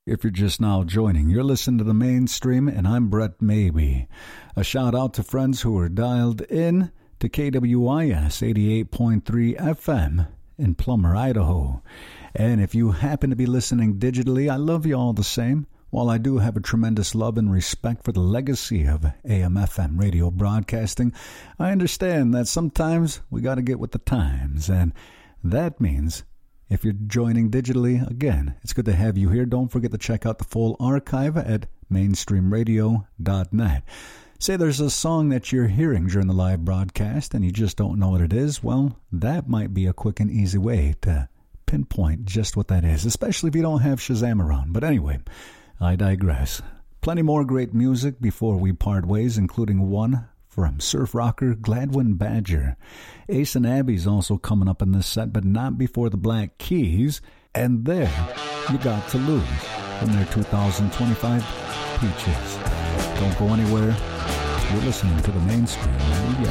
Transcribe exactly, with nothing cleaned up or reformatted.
If you're just now joining, you're listening to The Mainstream, and I'm Brett Maybe. A shout out to friends who are dialed in to K W I S eighty-eight point three F M in Plummer, Idaho. And if you happen to be listening digitally, I love you all the same. While I do have a tremendous love and respect for the legacy of A M F M radio broadcasting, I understand that sometimes we got to get with the times, and that means if you're joining digitally, again, it's good to have you here. Don't forget to check out the full archive at mainstream radio dot net. Say there's a song that you're hearing during the live broadcast and you just don't know what it is. Well, that might be a quick and easy way to pinpoint just what that is, especially if you don't have Shazam around. But anyway, I digress. Plenty more great music before we part ways, including one from surf rocker Gladwin Badger. Ace and Abby's also coming up in this set, but not before the Black Keys. And there, You Got to Lose from their two thousand twenty-five Peaches. Don't go anywhere. You're listening to The Mainstream. Yeah.